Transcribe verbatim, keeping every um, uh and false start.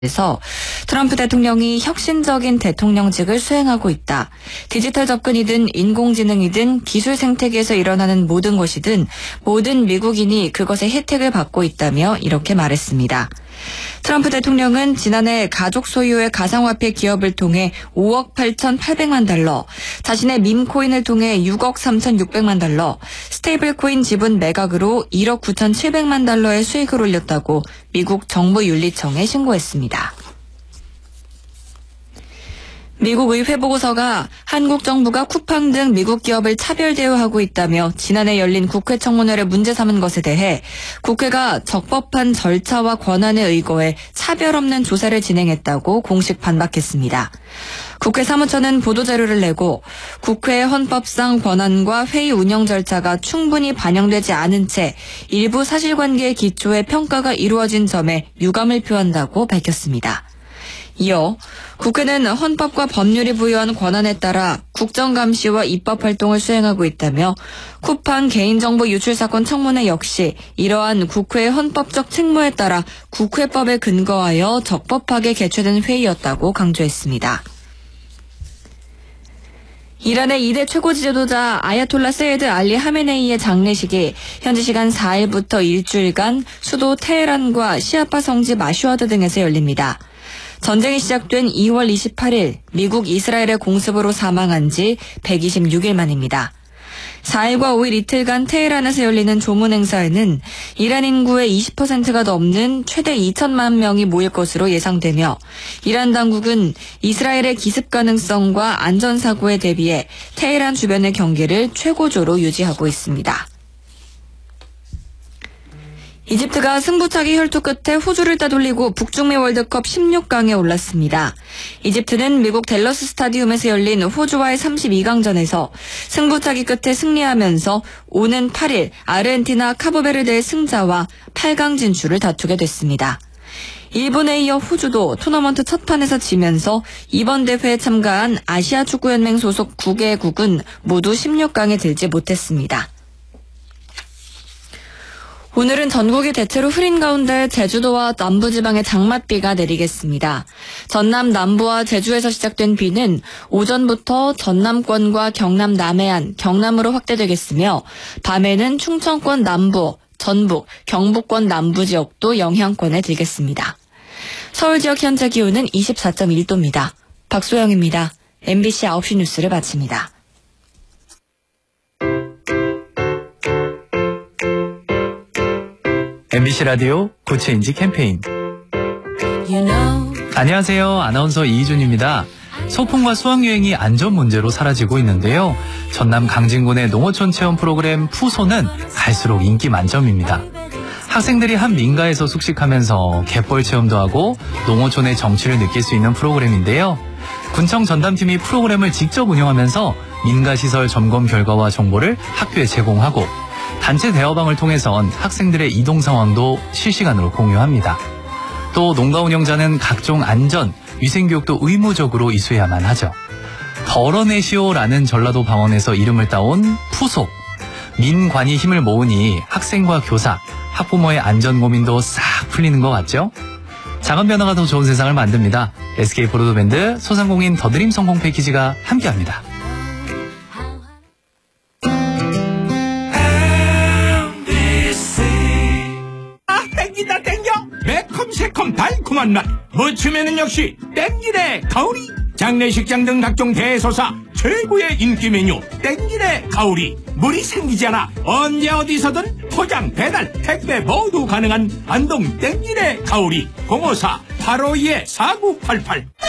그래서 트럼프 대통령이 혁신적인 대통령직을 수행하고 있다. 디지털 접근이든 인공지능이든 기술 생태계에서 일어나는 모든 것이든 모든 미국인이 그것의 혜택을 받고 있다며 이렇게 말했습니다. 트럼프 대통령은 지난해 가족 소유의 가상화폐 기업을 통해 오억 팔천팔백만 달러, 자신의 밈코인을 통해 육억 삼천육백만 달러, 스테이블코인 지분 매각으로 일억 구천칠백만 달러의 수익을 올렸다고 미국 정부윤리청에 신고했습니다. 미국 의회 보고서가 한국 정부가 쿠팡 등 미국 기업을 차별 대우하고 있다며 지난해 열린 국회 청문회를 문제 삼은 것에 대해 국회가 적법한 절차와 권한에 의거해 차별 없는 조사를 진행했다고 공식 반박했습니다. 국회 사무처는 보도자료를 내고 국회의 헌법상 권한과 회의 운영 절차가 충분히 반영되지 않은 채 일부 사실관계의 기초에 평가가 이루어진 점에 유감을 표한다고 밝혔습니다. 이어 국회는 헌법과 법률이 부여한 권한에 따라 국정감시와 입법활동을 수행하고 있다며 쿠팡 개인정보 유출 사건 청문회 역시 이러한 국회의 헌법적 책무에 따라 국회법에 근거하여 적법하게 개최된 회의였다고 강조했습니다. 이란의 이 대 최고 지도자 아야톨라 세이드 알리 하메네이의 장례식이 현지 시간 사 일부터 일주일간 수도 테헤란과 시아파 성지 마슈아드 등에서 열립니다. 전쟁이 시작된 이월 이십팔일 미국 이스라엘의 공습으로 사망한 지 백이십육 일 만입니다. 사 일과 오 일 이틀간 테헤란에서 열리는 조문 행사에는 이란 인구의 이십 퍼센트가 넘는 최대 이천만 명이 모일 것으로 예상되며 이란 당국은 이스라엘의 기습 가능성과 안전사고에 대비해 테헤란 주변의 경계를 최고조로 유지하고 있습니다. 이집트가 승부차기 혈투 끝에 호주를 따돌리고 북중미 월드컵 십육 강에 올랐습니다. 이집트는 미국 댈러스 스타디움에서 열린 호주와의 삼십이 강전에서 승부차기 끝에 승리하면서 오는 팔 일 아르헨티나 카보베르데의 승자와 팔 강 진출을 다투게 됐습니다. 일본에 이어 호주도 토너먼트 첫 판에서 지면서 이번 대회에 참가한 아시아 축구연맹 소속 구 개국은 모두 십육 강에 들지 못했습니다. 오늘은 전국이 대체로 흐린 가운데 제주도와 남부지방에 장맛비가 내리겠습니다. 전남 남부와 제주에서 시작된 비는 오전부터 전남권과 경남 남해안, 경남으로 확대되겠으며 밤에는 충청권 남부, 전북, 경북권 남부 지역도 영향권에 들겠습니다. 서울 지역 현재 기온은 이십사 점 일 도입니다. 박소영입니다. 엠비씨 아홉 시 뉴스를 마칩니다. 엠비씨 라디오 고체인지 캠페인. You know. 안녕하세요. 아나운서 이희준입니다. 소풍과 수학여행이 안전 문제로 사라지고 있는데요. 전남 강진군의 농어촌 체험 프로그램 푸소는 갈수록 인기 만점입니다. 학생들이 한 민가에서 숙식하면서 갯벌 체험도 하고 농어촌의 정취를 느낄 수 있는 프로그램인데요. 군청 전담팀이 프로그램을 직접 운영하면서 민가시설 점검 결과와 정보를 학교에 제공하고 단체 대화방을 통해선 학생들의 이동 상황도 실시간으로 공유합니다. 또 농가 운영자는 각종 안전, 위생교육도 의무적으로 이수해야만 하죠. 덜어내시오라는 전라도 방언에서 이름을 따온 푸소. 민관이 힘을 모으니 학생과 교사, 학부모의 안전 고민도 싹 풀리는 것 같죠? 작은 변화가 더 좋은 세상을 만듭니다. 에스케이 브로드밴드 소상공인 더드림 성공 패키지가 함께합니다. 새콤 달콤한 맛 무침에는 역시 땡기네 가오리. 장례식장 등 각종 대소사 최고의 인기 메뉴 땡기네 가오리. 물이 생기지 않아 언제 어디서든 포장 배달 택배 모두 가능한 안동 땡기네 가오리. 공오사 팔오이 사구팔팔